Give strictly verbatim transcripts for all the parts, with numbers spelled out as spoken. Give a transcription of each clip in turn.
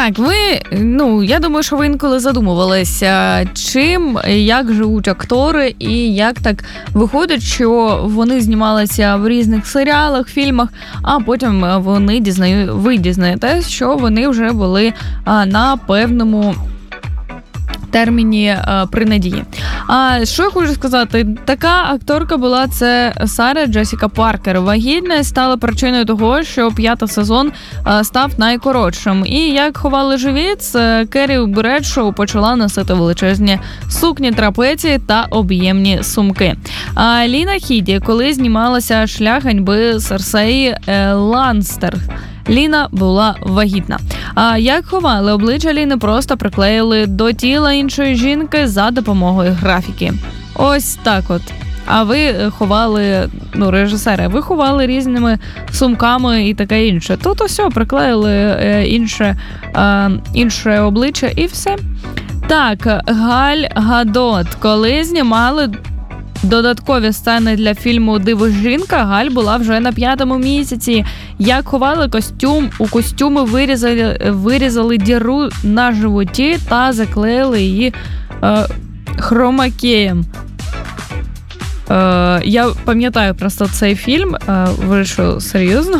Так, ви, ну, я думаю, що ви інколи задумувалися, чим, як живуть актори і як так виходить, що вони знімалися в різних серіалах, фільмах, а потім вони дізнаю, ви дізнаєтесь, що вони вже були а, на певному терміні а, при надії. А що я хочу сказати? Така акторка була це Сара Джесіка Паркер. Вагітність стала причиною того, що п'ятий сезон а, став найкоротшим. І як ховали живіт, Керрі Бредшоу почала носити величезні сукні, трапеції та об'ємні сумки. А Ліна Хіді, коли знімалася «Шлях ганьби» Серсеї Ланстер, Ліна була вагітна. А як ховали обличчя Ліни, просто приклеїли до тіла іншої жінки за допомогою графіки. Ось так от. А ви ховали, ну, режисери, ви ховали різними сумками і таке інше. Тут ось приклеїли інше, інше обличчя і все. Так, Галь Гадот, коли знімали додаткові сцени для фільму «Диво жінка», Галь була вже на п'ятому місяці. Як ховали костюм, у костюми вирізали, вирізали діру на животі та заклеїли її е, хромакеєм. Е, я пам'ятаю просто цей фільм. Е, ви що, серйозно?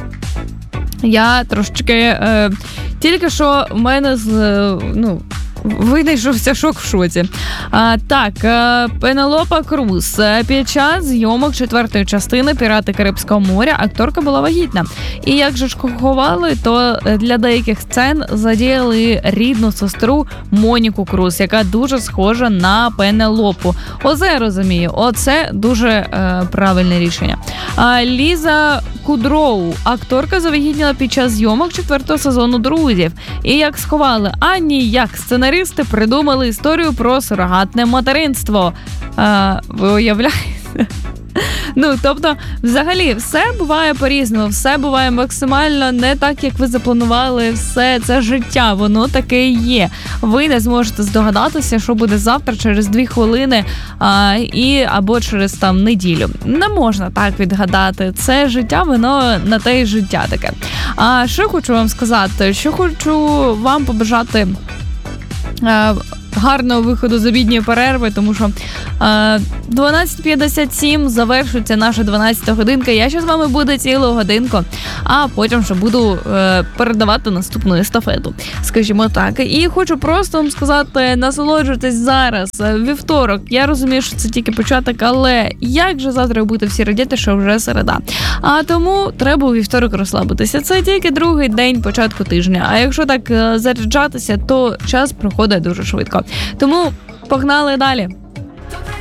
Я трошечки... Е, тільки що в мене з... Е, ну... винайшовся шок в шоці. А, так, Пенелопа Круз. Під час зйомок четвертої частини «Пірати Карибського моря» акторка була вагітна. І як же ж ховали, то для деяких сцен задіяли рідну сестру Моніку Круз, яка дуже схожа на Пенелопу. Оце я розумію. Оце дуже е, правильне рішення. А, Ліза Кудроу. Акторка завагітніла під час зйомок четвертого сезону «Друзів». І як сховали? А ніяк. Сценаристи придумали історію про сурогатне материнство. А, ви уявляєте? Ну, тобто, взагалі, все буває по-різному, все буває максимально не так, як ви запланували, все це життя, воно таке і є. Ви не зможете здогадатися, що буде завтра, через дві хвилини а, і, або через там неділю. Не можна так відгадати. Це життя, воно на те й життя таке. А що хочу вам сказати? Що хочу вам побажати а, гарного виходу з обідньої перерви, тому що е, дванадцята п'ятдесят сім завершується наша дванадцята годинка. Я ще з вами буду цілу годинку, а потім вже буду е, передавати наступну естафету, скажімо так. І хочу просто вам сказати, насолоджуйтесь зараз, вівторок. Я розумію, що це тільки початок, але як же завтра ви будете всі радіти, що вже середа. А тому треба у вівторок розслабитися. Це тільки другий день початку тижня. А якщо так е, заряджатися, то час проходить дуже швидко. Тому погнали далі.